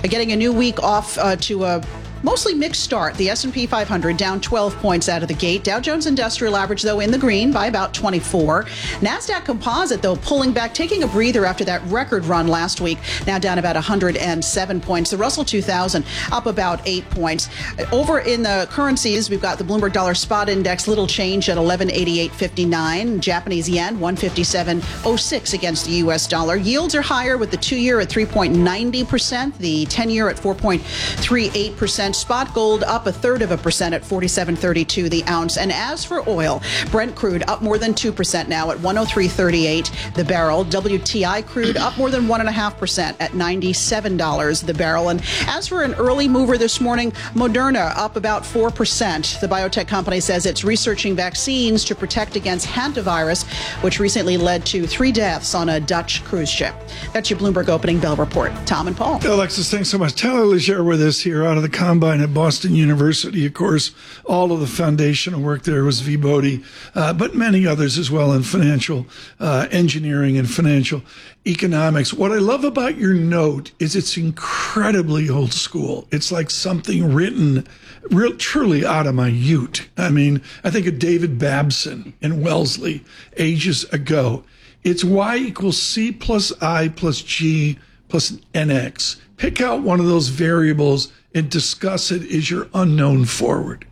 getting a new week off to a mostly mixed start. The S&P 500 down 12 points out of the gate. Dow Jones Industrial Average, though, in the green by about 24. NASDAQ Composite, though, pulling back, taking a breather after that record run last week, now down about 107 points. The Russell 2000 up about 8 points. Over in the currencies, we've got the Bloomberg Dollar Spot Index, little change at 1188.59. Japanese yen, 157.06 against the U.S. dollar. Yields are higher with the 2-year at 3.90%, the 10-year at 4.38%. Spot gold up 0.33% at 47.32 the ounce. And as for oil, Brent crude up more than 2% now at 103.38 the barrel. WTI crude up more than 1.5% at $97 the barrel. And as for an early mover this morning, Moderna up about 4%. The biotech company says it's researching vaccines to protect against hantavirus, which recently led to 3 deaths on a Dutch cruise ship. That's your Bloomberg Opening Bell report. Tom and Paul. Alexis, thanks so much. Tyler Leger with us here out of the Combine at Boston University. Of course, all of the foundational work there was Viibodhi, but many others as well in financial engineering and financial economics. What I love about your note is it's incredibly old school. It's like something written truly out of my ute. I mean, I think of David Babson in Wellesley ages ago. It's Y equals C plus I plus G plus NX. Pick out one of those variables and discuss it as your unknown forward.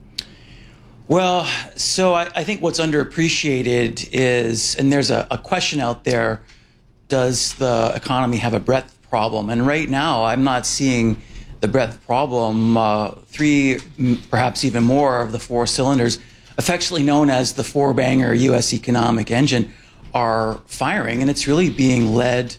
Well, so I think what's underappreciated is, and there's a question out there, does the economy have a breadth problem? And right now, I'm not seeing the breadth problem. 3, perhaps even more of the 4 cylinders, affectionately known as the 4-banger U.S. economic engine, are firing, and it's really being led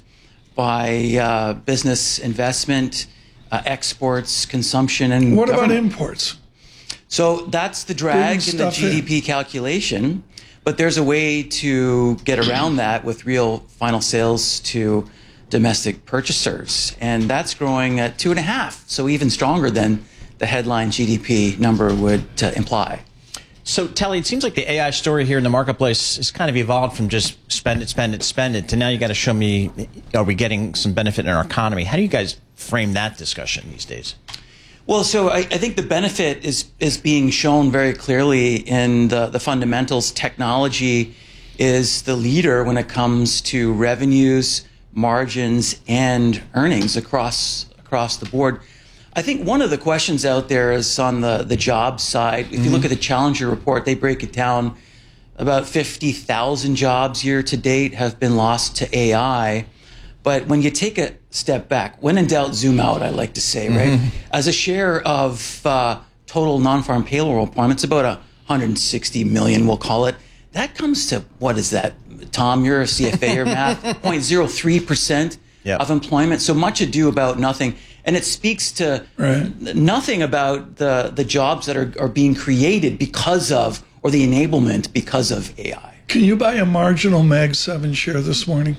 by business investment, exports, consumption, and what about imports? So that's the drag in the GDP calculation, but there's a way to get around that with real final sales to domestic purchasers, and that's growing at 2.5, so even stronger than the headline GDP number would imply. So, Telly, it seems like the AI story here in the marketplace has kind of evolved from just spend it, spend it, spend it, to now you got to show me, are we getting some benefit in our economy? How do you guys frame that discussion these days? Well, so I think the benefit is being shown very clearly in the fundamentals. Technology is the leader when it comes to revenues, margins, and earnings across the board. I think one of the questions out there is on the job side. If you look at the Challenger report, they break it down. About 50,000 jobs year to date have been lost to AI. But when you take a step back, when in doubt, zoom out, I like to say, right? As a share of total non-farm payroll employment, it's about 160 million, we'll call it. That comes to, what is that? Tom, you're a CFA or math, 0.03% of employment. So much ado about nothing. And it speaks to nothing about the jobs that are being created because of, or the enablement because of AI. Can you buy a marginal Mag 7 share this morning?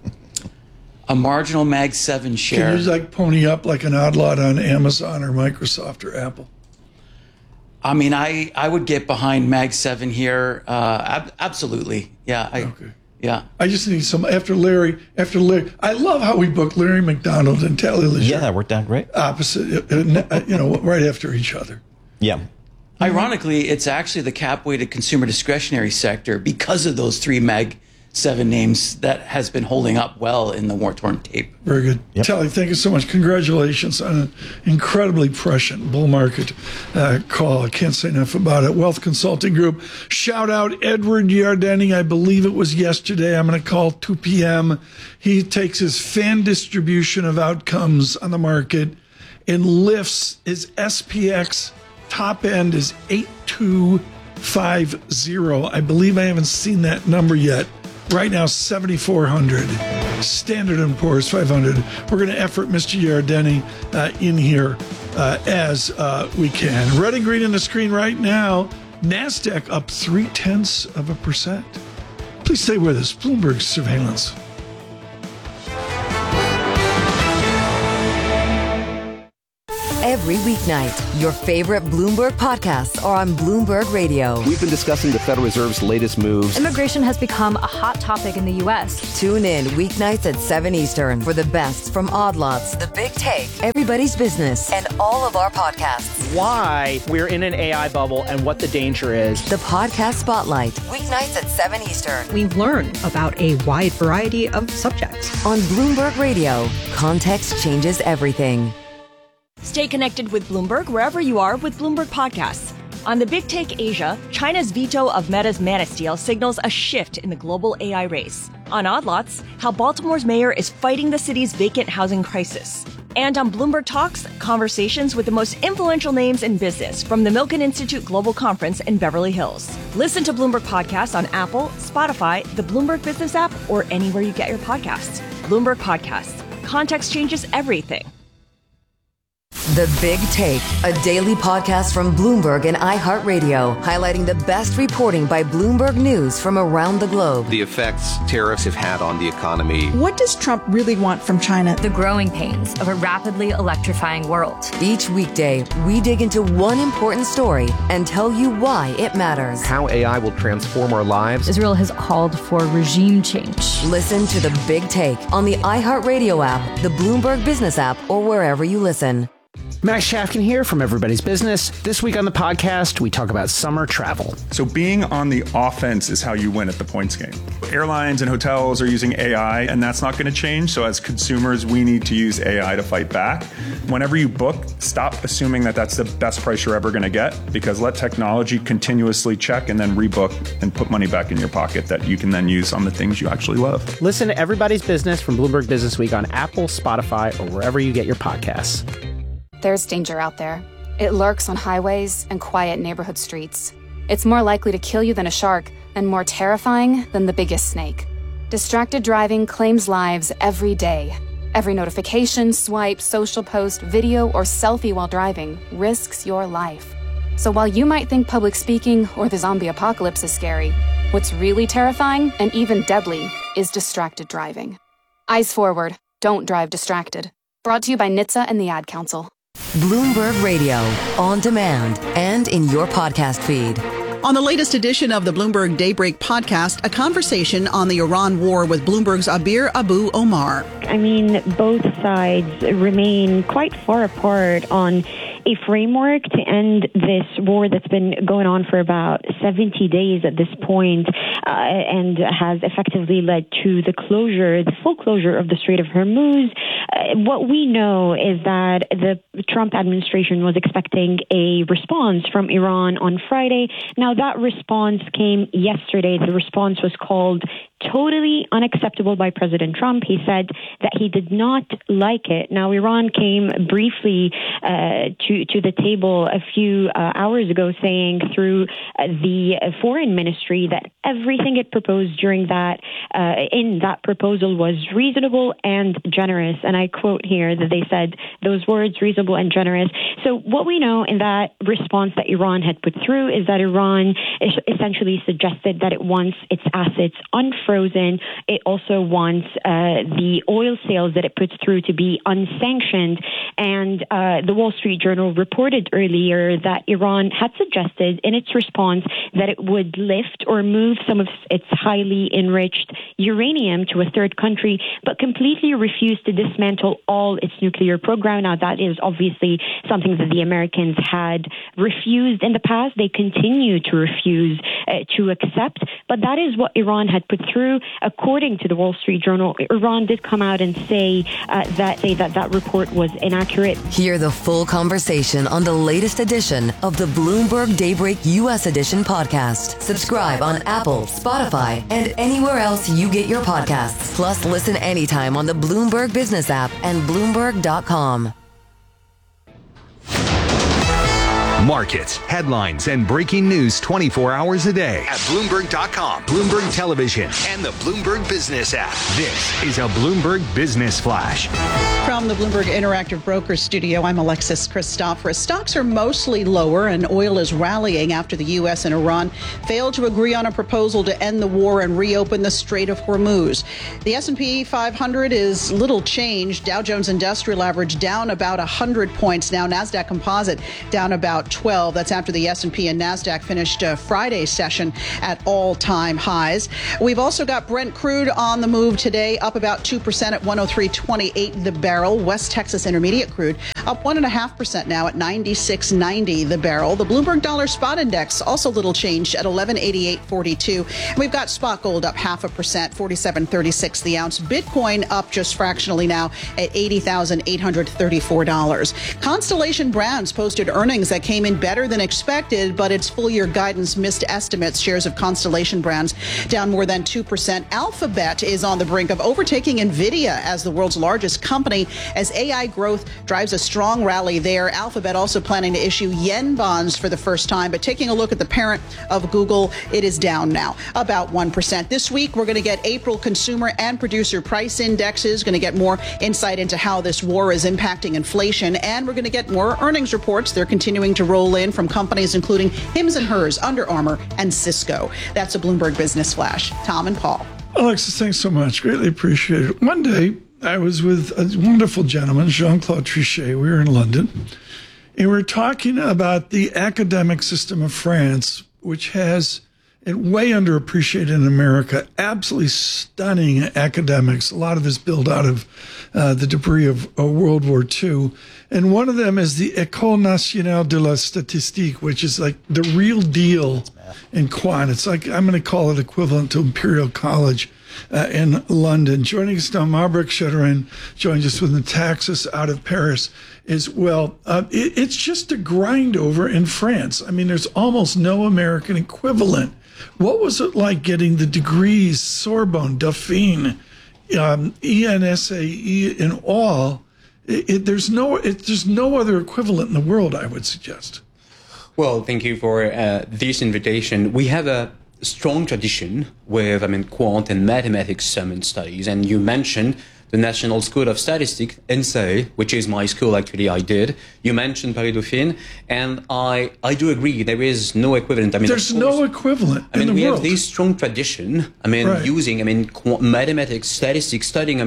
A marginal Mag 7 share. Can you like pony up like an odd lot on Amazon or Microsoft or Apple? I mean, I would get behind Mag 7 here. Absolutely. Yeah. Okay. Yeah. I just need some, after Larry, I love how we booked Larry McDonald and Telly Leger. Yeah, that worked out great. Opposite, right after each other. Yeah. Ironically, it's actually the cap-weighted consumer discretionary sector, because of those 3 Mag 7 names, that has been holding up well in the war-torn tape. Very good. Yep. Telly, thank you so much. Congratulations on an incredibly prescient bull market call. I can't say enough about it. Wealth Consulting Group. Shout out Edward Yardeni. I believe it was yesterday. I'm going to call 2 p.m. He takes his fan distribution of outcomes on the market and lifts his SPX top end is 8250. I believe I haven't seen that number yet. Right now, 7,400. Standard & Poor's 500. We're going to effort Mr. Yardeni in here as we can. Red and green on the screen right now. NASDAQ up 0.3%. Please stay with us. Bloomberg Surveillance. every weeknight. Your favorite Bloomberg podcasts are on Bloomberg Radio. We've been discussing the Federal Reserve's latest moves. Immigration has become a hot topic in the U.S. Tune in weeknights at 7 Eastern for the best from Odd Lots, The Big Take, Everybody's Business, and all of our podcasts. Why we're in an AI bubble and what the danger is. The Podcast Spotlight, weeknights at 7 Eastern. We learn about a wide variety of subjects. On Bloomberg Radio, context changes everything. Stay connected with Bloomberg wherever you are with Bloomberg Podcasts. On The Big Take Asia, China's veto of Meta's Manus deal signals a shift in the global AI race. On Odd Lots, how Baltimore's mayor is fighting the city's vacant housing crisis. And on Bloomberg Talks, conversations with the most influential names in business from the Milken Institute Global Conference in Beverly Hills. Listen to Bloomberg Podcasts on Apple, Spotify, the Bloomberg Business app, or anywhere you get your podcasts. Bloomberg Podcasts. Context changes everything. The Big Take, a daily podcast from Bloomberg and iHeartRadio, highlighting the best reporting by Bloomberg News from around the globe. The effects tariffs have had on the economy. What does Trump really want from China? The growing pains of a rapidly electrifying world. Each weekday, we dig into one important story and tell you why it matters. How AI will transform our lives. Israel has called for regime change. Listen to The Big Take on the iHeartRadio app, the Bloomberg Business app, or wherever you listen. Max Shafkin here from Everybody's Business. This week on the podcast, we talk about summer travel. So being on the offense is how you win at the points game. Airlines and hotels are using AI, and that's not going to change. So as consumers, we need to use AI to fight back. Whenever you book, stop assuming that that's the best price you're ever going to get, because let technology continuously check and then rebook and put money back in your pocket that you can then use on the things you actually love. Listen to Everybody's Business from Bloomberg Business Week on Apple, Spotify, or wherever you get your podcasts. There's danger out there. It lurks on highways and quiet neighborhood streets. It's more likely to kill you than a shark and more terrifying than the biggest snake. Distracted driving claims lives every day. Every notification, swipe, social post, video, or selfie while driving risks your life. So while you might think public speaking or the zombie apocalypse is scary, what's really terrifying and even deadly is distracted driving. Eyes forward. Don't drive distracted. Brought to you by NHTSA and the Ad Council. Bloomberg Radio, on demand and in your podcast feed. On the latest edition of the Bloomberg Daybreak podcast, a conversation on the Iran war with Bloomberg's Abir Abu Omar. I mean, both sides remain quite far apart on a framework to end this war that's been going on for about 70 days at this point, and has effectively led to the full closure of the Strait of Hormuz. What we know is that the Trump administration was expecting a response from Iran on Friday. Now, that response came yesterday. The response was called totally unacceptable by President Trump. He said that he did not like it. Now, Iran came briefly to the table a few hours ago, saying through the foreign ministry that everything it proposed during that in that proposal was reasonable and generous. And I quote here that they said those words, reasonable and generous. So what we know in that response that Iran had put through is that Iran essentially suggested that it wants its assets unfrozen. It also wants the oil sales that it puts through to be unsanctioned. And the Wall Street Journal reported earlier that Iran had suggested in its response that it would lift or move some of its highly enriched uranium to a third country, but completely refused to dismantle all its nuclear program. Now, that is obviously something that the Americans had refused in the past. They continue to refuse to accept, but that is what Iran had put through. According to the Wall Street Journal, Iran did come out and say that report was inaccurate. Hear the full conversation on the latest edition of the Bloomberg Daybreak U.S. Edition podcast. Subscribe on Apple, Spotify, and anywhere else you get your podcasts. Plus, listen anytime on the Bloomberg Business app and Bloomberg.com. Markets, headlines, and breaking news 24 hours a day at Bloomberg.com, Bloomberg Television, and the Bloomberg Business app. This is a Bloomberg Business Flash. From the Bloomberg Interactive Brokers studio, I'm Alexis Christoforous. Stocks are mostly lower, and oil is rallying after the U.S. and Iran failed to agree on a proposal to end the war and reopen the Strait of Hormuz. The S&P 500 is little changed. Dow Jones Industrial Average down about 100 points now. NASDAQ Composite down about 12. That's after the S&P and NASDAQ finished Friday's session at all-time highs. We've also got Brent crude on the move today, up about 2% at 103.28 the barrel. West Texas Intermediate crude up 1.5% now at 96.90 the barrel. The Bloomberg Dollar Spot Index also little changed at 1188.42. And we've got spot gold up 0.5%, 47.36 the ounce. Bitcoin up just fractionally now at $80,834. Constellation Brands posted earnings that came in better than expected, but its full year guidance missed estimates. Shares of Constellation Brands down more than 2%. Alphabet is on the brink of overtaking Nvidia as the world's largest company as AI growth drives a strong rally there. Alphabet also planning to issue yen bonds for the first time, but taking a look at the parent of Google, it is down now about 1%. This week, we're going to get April consumer and producer price indexes, going to get more insight into how this war is impacting inflation, and we're going to get more earnings reports. They're continuing to roll in from companies including Hims & Hers, Under Armour, and Cisco. That's a Bloomberg Business Flash. Tom and Paul. Alexis, thanks so much. Greatly appreciate it. One day, I was with a wonderful gentleman, Jean-Claude Trichet. We were in London, and we were talking about the academic system of France, which has, and way underappreciated in America, absolutely stunning academics. A lot of it's built out of the debris of World War II. And one of them is the École Nationale de la Statistique, which is like the real deal in quant. It's like, I'm going to call it equivalent to Imperial College in London. Joining us now, Marbrecht Schetteren joins us with Nataxis out of Paris as well. It's just a grind over in France. I mean, there's almost no American equivalent. What was it like getting the degrees, Sorbonne, Dauphine, ENSAE, and all? There's no other equivalent in the world, I would suggest. Well, thank you for this invitation. We have a strong tradition with, quant and mathematics studies, and you mentioned the National School of Statistics, NSA, which is my school, actually, I did. You mentioned Paris Dauphine, and I do agree, there is no equivalent. There's no equivalent in the world. We have this strong tradition, right. Using, mathematics, statistics, studying,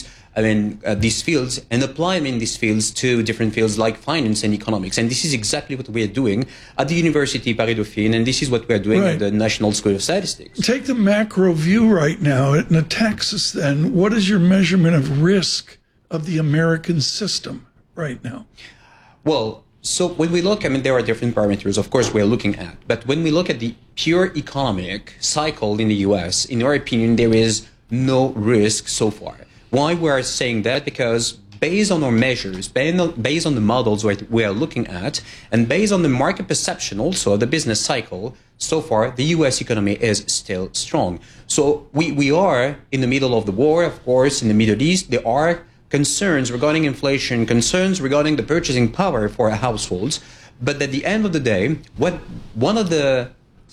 these fields, and apply, these fields to different fields like finance and economics. And this is exactly what we are doing at the University Paris Dauphine, and this is what we are doing at the National School of Statistics. Take the macro view right now at Nataxis, then. What is your measurement of risk of the American system right now? Well, so when we look, there are different parameters, of course, we're looking at. But when we look at the pure economic cycle in the U.S., in our opinion, there is no risk so far. Why we are saying that? Because based on our measures, based on the models we are looking at, and based on the market perception also of the business cycle, so far the U.S. economy is still strong. So we are in the middle of the war, of course, in the Middle East. There are concerns regarding inflation, concerns regarding the purchasing power for households. But at the end of the day, one of the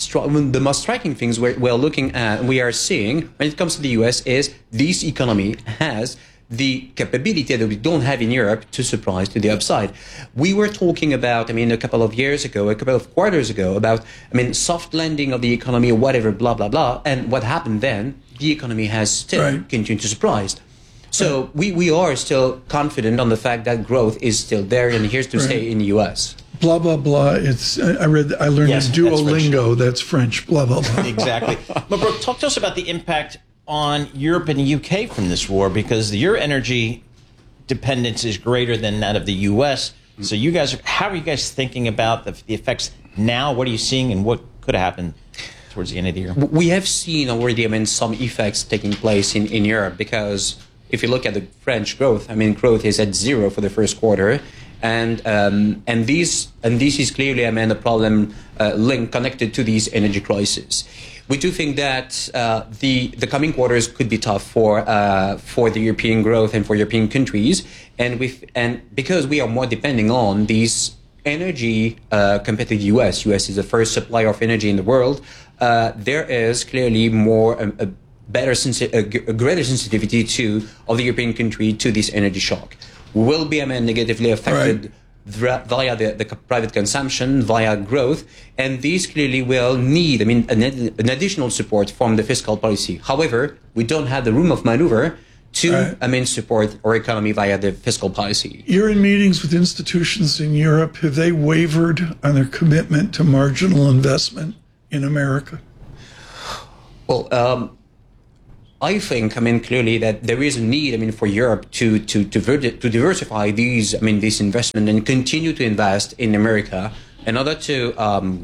most striking things we're looking at and we are seeing when it comes to the U.S. is this economy has the capability that we don't have in Europe to surprise to the upside. We were talking about, a couple of quarters ago, about, soft landing of the economy or whatever, blah, blah, blah. And what happened then, the economy has still continued to surprise. So we are still confident on the fact that growth is still there and here to stay in the U.S. Blah, blah, blah. I learned Duolingo. That's French. Blah, blah, blah. Exactly. Marbrecht, talk to us about the impact on Europe and the UK from this war, because your energy dependence is greater than that of the U.S. So how are you guys thinking about the effects now? What are you seeing and what could happen towards the end of the year? We have seen already, some effects taking place in Europe, because if you look at the French growth, growth is at 0 for the first quarter. And this is clearly, a problem connected to these energy crises. We do think that the coming quarters could be tough for the European growth and for European countries, and because we are more depending on these energy compared to the US. US is the first supplier of energy in the world. There is clearly more a greater sensitivity of the European country to this energy shock. We will be negatively affected via the private consumption, via growth, and these clearly will need an additional support from the fiscal policy. However, we don't have the room of maneuver to support our economy via the fiscal policy. You're in meetings with institutions in Europe. Have they wavered on their commitment to marginal investment in America? Well, I think, clearly that there is a need, for Europe to diversify this investment and continue to invest in America in order to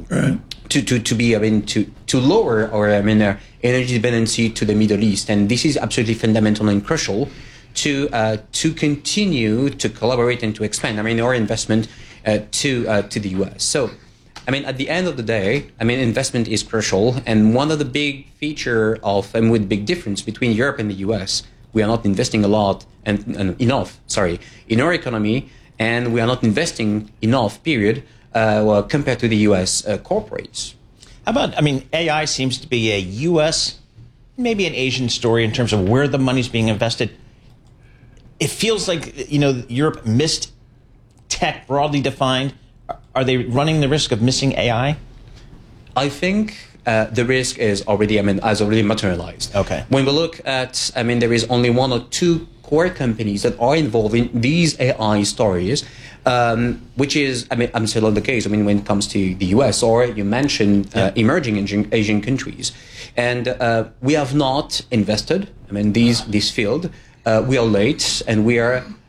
lower our energy dependency to the Middle East, and this is absolutely fundamental and crucial to continue to collaborate and to expand our investment to the US. So, at the end of the day, investment is crucial, and one of the big feature of with big difference between Europe and the US, we are not investing a lot and enough, in our economy, and we are not investing enough, period, compared to the US corporates. How about, AI seems to be a US, maybe an Asian story in terms of where the money's being invested. It feels like, Europe missed tech broadly defined. Are they running the risk of missing AI? I think the risk is has already materialized. Okay. When we look at, there is only one or two core companies that are involved in these AI stories, which is, still on the case, when it comes to the US, or you mentioned emerging Asian countries. And we have not invested, this field. We are late, and we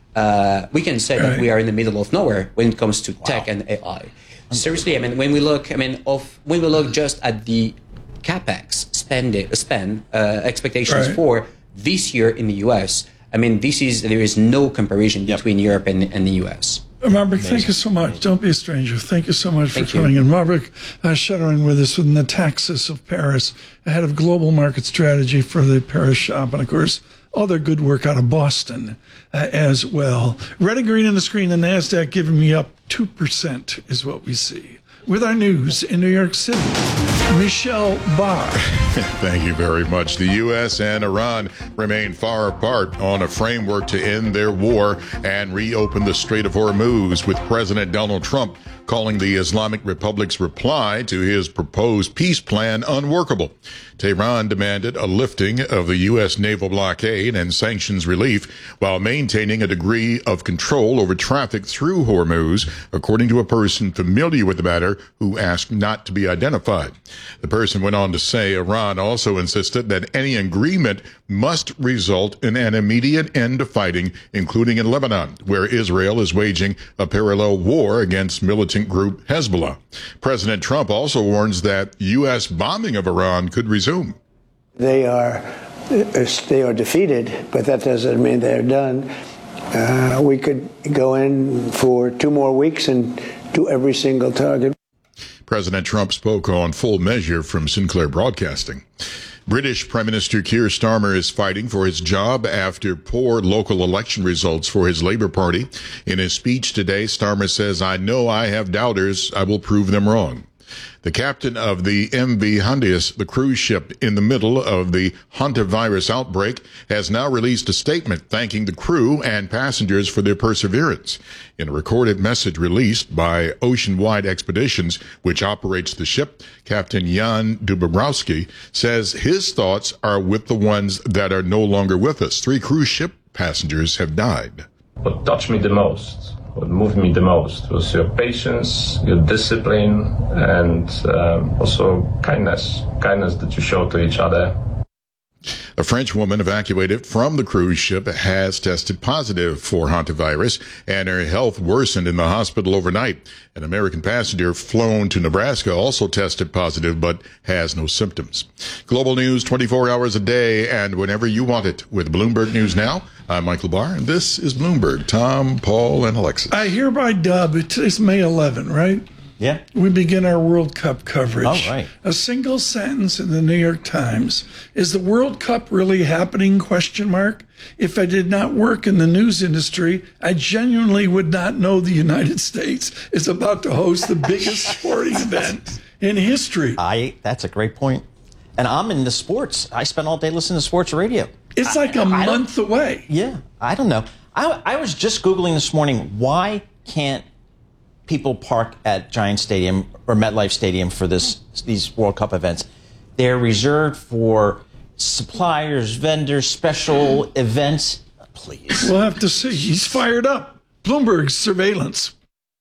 can say that we are in the middle of nowhere when it comes to tech and AI. Seriously, when we look, just at the capex spend expectations for this year in the US, there is no comparison between Europe and the US. Robert, thank you so much. Don't be a stranger. Thank you so much for coming in. Robert Shuttering with us with Nataxis of Paris, head of global market strategy for the Paris shop, and of course, other good work out of Boston as well. Red and green on the screen, the NASDAQ giving me up 2% is what we see. With our news in New York City, Michelle Barr. Thank you very much. The U.S. and Iran remain far apart on a framework to end their war and reopen the Strait of Hormuz, with President Donald Trump calling the Islamic Republic's reply to his proposed peace plan unworkable. Tehran demanded a lifting of the U.S. naval blockade and sanctions relief while maintaining a degree of control over traffic through Hormuz, according to a person familiar with the matter who asked not to be identified. The person went on to say Iran also insisted that any agreement must result in an immediate end to fighting, including in Lebanon, where Israel is waging a parallel war against militant group Hezbollah. President Trump also warns that U.S. bombing of Iran could resume. They are defeated, but that doesn't mean they're done. We could go in for 2 more weeks and do every single target. President Trump spoke on Full Measure from Sinclair Broadcasting. British Prime Minister Keir Starmer is fighting for his job after poor local election results for his Labour Party. In his speech today, Starmer says, "I know I have doubters. I will prove them wrong." The captain of the MV Hondius, the cruise ship in the middle of the hantavirus outbreak, has now released a statement thanking the crew and passengers for their perseverance. In a recorded message released by Oceanwide Expeditions, which operates the ship, Captain Jan Dubowski says his thoughts are with the ones that are no longer with us. 3 cruise ship passengers have died. What touched me the most, what moved me the most, was your patience, your discipline, and also kindness that you show to each other. A French woman evacuated from the cruise ship has tested positive for hantavirus, and her health worsened in the hospital overnight. An American passenger flown to Nebraska also tested positive but has no symptoms. Global news 24 hours a day and whenever you want it with Bloomberg News Now. I'm Michael Barr, and this is Bloomberg. Tom, Paul, and Alexis. I hereby dub, it's May 11, right? Yeah. We begin our World Cup coverage. Oh, right. A single sentence in the New York Times. Is the World Cup really happening? Question mark. If I did not work in the news industry, I genuinely would not know the United States is about to host the biggest sporting event in history. That's a great point. And I'm in the sports. I spend all day listening to sports radio. It's like a month away. Yeah. I don't know. I was just Googling this morning, why can't people park at Giant Stadium or MetLife Stadium for these World Cup events? They're reserved for suppliers, vendors, special events. Please. We'll have to see. He's fired up. Bloomberg's surveillance.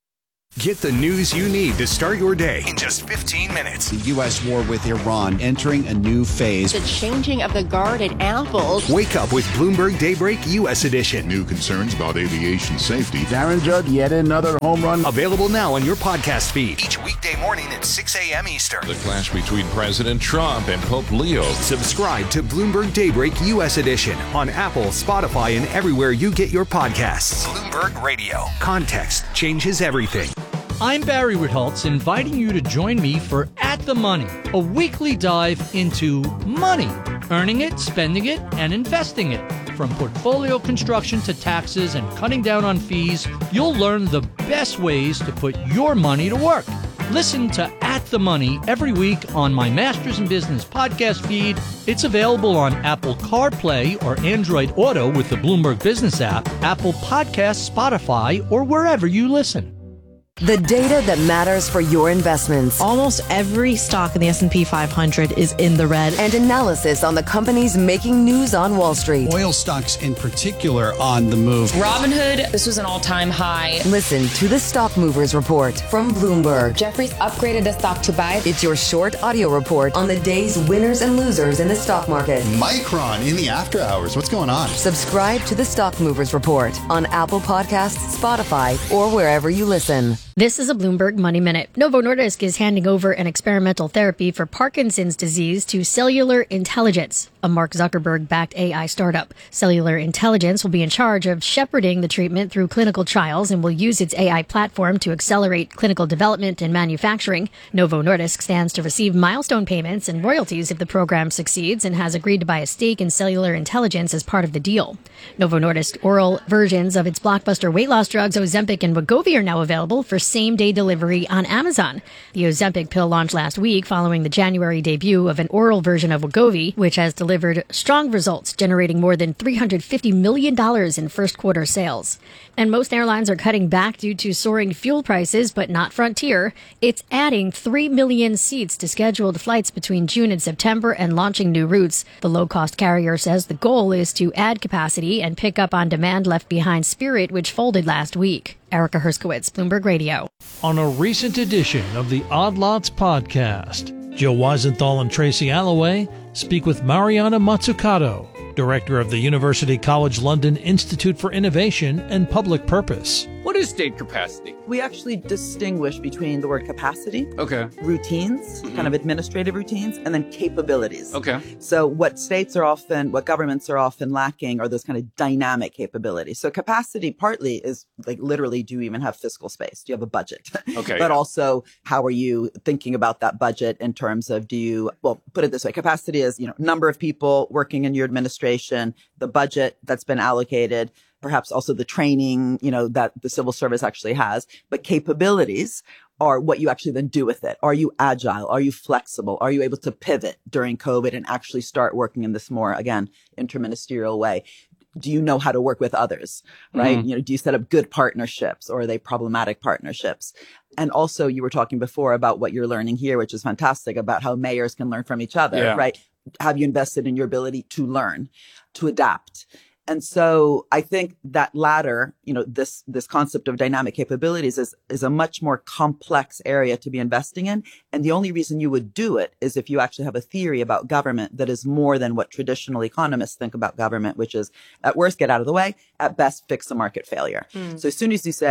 Get the news you need to start your day in just 15 minutes. The U.S. war with Iran entering a new phase. The changing of the guard at Apple. Wake up with Bloomberg Daybreak U.S. Edition. New concerns about aviation safety. Darren Judd, yet another home run. Available now on your podcast feed. Each weekday morning at 6 a.m. Eastern. The clash between President Trump and Pope Leo. Subscribe to Bloomberg Daybreak U.S. Edition on Apple, Spotify, and everywhere you get your podcasts. Bloomberg Radio. Context changes everything. I'm Barry Ritholtz, inviting you to join me for At the Money, a weekly dive into money, earning it, spending it, and investing it. From portfolio construction to taxes and cutting down on fees, you'll learn the best ways to put your money to work. Listen to At the Money every week on my Masters in Business podcast feed. It's available on Apple CarPlay or Android Auto with the Bloomberg Business app, Apple Podcasts, Spotify, or wherever you listen. The data that matters for your investments. Almost every stock in the S&P 500 is in the red. And analysis on the companies making news on Wall Street. Oil stocks in particular on the move. Robinhood, this was an all-time high. Listen to the Stock Movers Report from Bloomberg. Jefferies upgraded the stock to buy. It's your short audio report on the day's winners and losers in the stock market. Micron in the after hours. What's going on? Subscribe to the Stock Movers Report on Apple Podcasts, Spotify, or wherever you listen. This is a Bloomberg Money Minute. Novo Nordisk is handing over an experimental therapy for Parkinson's disease to Cellular Intelligence, a Mark Zuckerberg-backed AI startup. Cellular Intelligence will be in charge of shepherding the treatment through clinical trials and will use its AI platform to accelerate clinical development and manufacturing. Novo Nordisk stands to receive milestone payments and royalties if the program succeeds and has agreed to buy a stake in Cellular Intelligence as part of the deal. Novo Nordisk oral versions of its blockbuster weight loss drugs Ozempic and Wegovy are now available for same-day delivery on Amazon. The Ozempic pill launched last week following the January debut of an oral version of Wegovy, which has delivered strong results, generating more than $350 million in first-quarter sales. And most airlines are cutting back due to soaring fuel prices, but not Frontier. It's adding 3 million seats to scheduled flights between June and September and launching new routes. The low-cost carrier says the goal is to add capacity and pick up on demand left behind Spirit, which folded last week. Erica Herskowitz, Bloomberg Radio. On a recent edition of the Odd Lots podcast, Joe Weisenthal and Tracy Alloway speak with Mariana Mazzucato, director of the University College London Institute for Innovation and Public Purpose. What is state capacity? We actually distinguish between the word capacity, routines, kind of administrative routines, and then capabilities. So what governments are often lacking are those kind of dynamic capabilities. So capacity partly is like literally, do you even have fiscal space? Do you have a budget? But also, how are you thinking about that budget in terms of put it this way, capacity is, number of people working in your administration, the budget that's been allocated, perhaps also the training, that the civil service actually has. But capabilities are what you actually then do with it. Are you agile? Are you flexible? Are you able to pivot during COVID and actually start working in this more, again, interministerial way? Do you know how to work with others, right? Mm-hmm. Do you set up good partnerships, or are they problematic partnerships? And also, you were talking before about what you're learning here, which is fantastic, about how mayors can learn from each other, right? Have you invested in your ability to learn, to adapt? And so I think that latter, this concept of dynamic capabilities is a much more complex area to be investing in. And the only reason you would do it is if you actually have a theory about government that is more than what traditional economists think about government, which is at worst, get out of the way, at best, fix a market failure. So as soon as you say,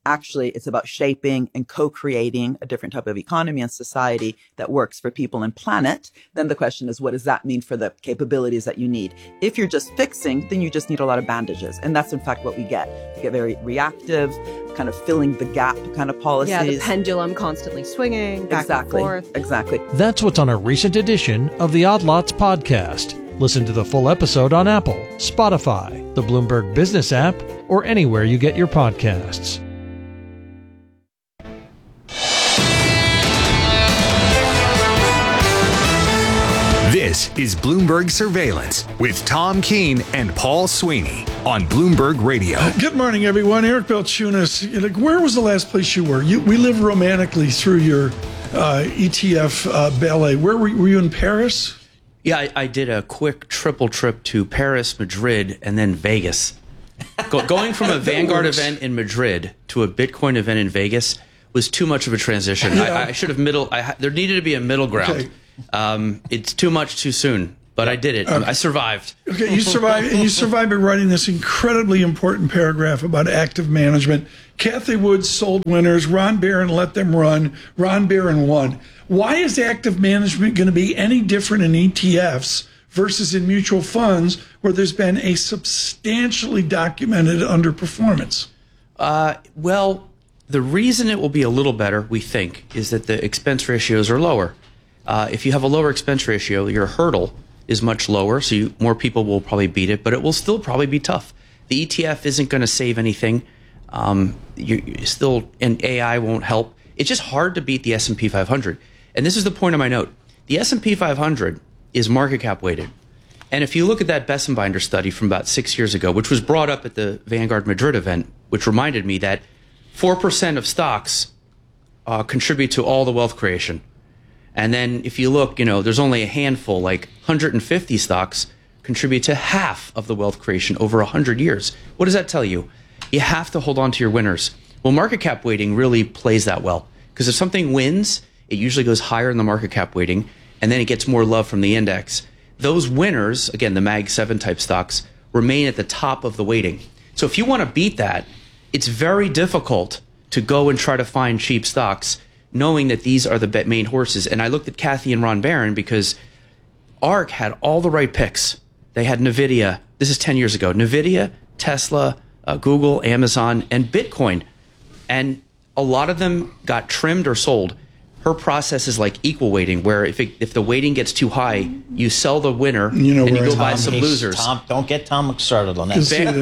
Actually, it's about shaping and co-creating a different type of economy and society that works for people and planet. Then the question is, what does that mean for the capabilities that you need? If you're just fixing, then you just need a lot of bandages. And that's in fact what we get. We get very reactive, kind of filling the gap kind of policies. Yeah, the pendulum constantly swinging back and forth. Exactly. That's what's on a recent edition of the Odd Lots podcast. Listen to the full episode on Apple, Spotify, the Bloomberg Business app, or anywhere you get your podcasts. This is Bloomberg Surveillance with Tom Keene and Paul Sweeney on Bloomberg Radio. Good morning, everyone. Eric Balchunas. Where was the last place you were? We live romantically through your ETF ballet. Where were you in Paris? Yeah, I did a quick triple trip to Paris, Madrid, and then Vegas. Going from a Vanguard event in Madrid to a Bitcoin event in Vegas was too much of a transition. Yeah. I should have there needed to be a middle ground. Okay. It's too much too soon, but I did it. Okay. I survived. Okay, you survived, and you survived by writing this incredibly important paragraph about active management. Cathie Wood sold winners. Ron Barron let them run. Ron Barron won. Why is active management going to be any different in ETFs versus in mutual funds where there's been a substantially documented underperformance? Well, the reason it will be a little better, we think, is that the expense ratios are lower. If you have a lower expense ratio, your hurdle is much lower, so more people will probably beat it, but it will still probably be tough. The ETF isn't going to save anything. And AI won't help. It's just hard to beat the S&P 500. And this is the point of my note. The S&P 500 is market cap weighted. And if you look at that Bessenbinder study from about 6 years ago, which was brought up at the Vanguard Madrid event, which reminded me that 4% of stocks contribute to all the wealth creation. And then if you look, there's only a handful, like 150 stocks contribute to half of the wealth creation over 100 years. What does that tell you? You have to hold on to your winners. Well, market cap weighting really plays that well, because if something wins, it usually goes higher in the market cap weighting, and then it gets more love from the index. Those winners, again, the Mag 7 type stocks, remain at the top of the weighting. So if you want to beat that, it's very difficult to go and try to find cheap stocks, knowing that these are the main horses. And I looked at Cathie and Ron Barron because ARK had all the right picks. They had NVIDIA. This is 10 years ago. NVIDIA, Tesla, Google, Amazon, and Bitcoin. And a lot of them got trimmed or sold. Her process is like equal weighting, where if the weighting gets too high, you sell the winner and you go buy some losers. Tom, don't get Tom started on that.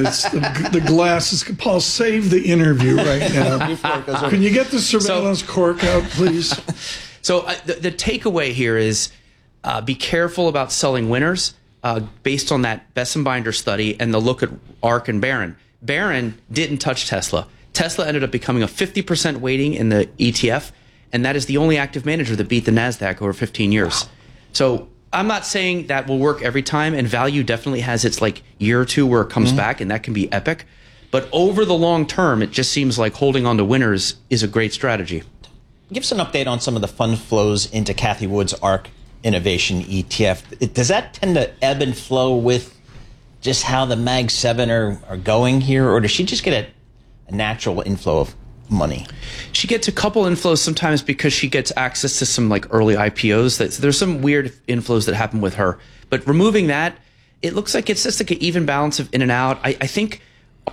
The glasses. Paul, save the interview right now. Can you get the surveillance cork out, please? So the takeaway here is be careful about selling winners based on that Bessenbinder study and the look at ARK and Barron. Barron didn't touch Tesla. Tesla ended up becoming a 50% weighting in the ETF, and that is the only active manager that beat the NASDAQ over 15 years. Wow. So I'm not saying that will work every time, and value definitely has its year or two where it comes back, and that can be epic. But over the long term, it just seems like holding on to winners is a great strategy. Give us an update on some of the fund flows into Cathie Wood's ARK Innovation ETF. Does that tend to ebb and flow with just how the Mag 7 are going here, or does she just get a natural inflow of money? She gets a couple inflows sometimes because she gets access to some early IPOs. There's some weird inflows that happen with her. But removing that, it looks like it's just an even balance of in and out. I think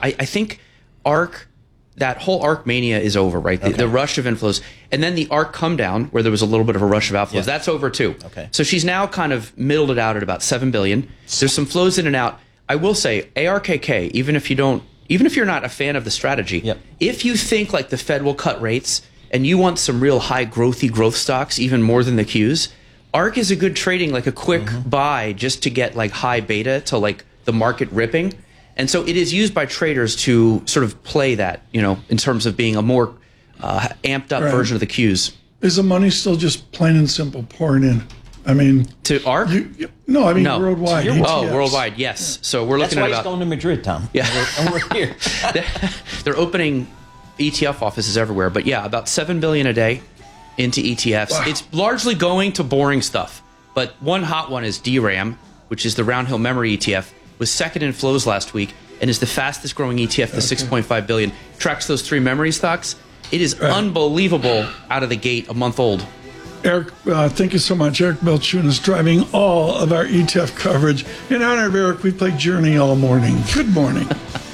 ARK, that whole ARK mania is over, right? The rush of inflows. And then the ARK come down, where there was a little bit of a rush of outflows. That's over too. Okay. So she's now kind of middled it out at about $7 billion. There's some flows in and out. I will say, ARKK, even if you're not a fan of the strategy, if you think the Fed will cut rates and you want some real high growth stocks, even more than the Qs, ARK is a good trading, a quick buy just to get high beta to the market ripping. And so it is used by traders to sort of play that, in terms of being a more amped up version of the Qs. Is the money still just plain and simple pouring in? I mean, to ARK? No, worldwide. Worldwide, yes. So we're looking at That's why he's going to Madrid, Tom. Yeah. And we're here. They're opening ETF offices everywhere. But yeah, about $7 billion a day into ETFs. Wow. It's largely going to boring stuff. But one hot one is DRAM, which is the Round Hill Memory ETF, was second in flows last week. and is the fastest growing ETF, the 6.5 billion. Tracks those 3 memory stocks. It is unbelievable out of the gate, a month old. Eric, thank you so much. Eric Melchun is driving all of our ETF coverage. In honor of Eric, we played Journey all morning. Good morning.